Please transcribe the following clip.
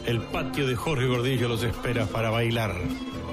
El patio de Jorge Gordillo los espera para bailar.